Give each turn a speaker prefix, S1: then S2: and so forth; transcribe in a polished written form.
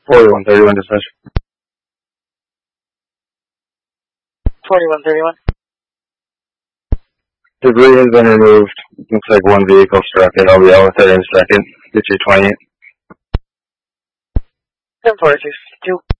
S1: 4131 dispatch.
S2: 4131.
S1: Debris has been removed. Looks like one vehicle struck it. I'll be out with it in a second. Get you 28.
S2: 10-4, 62.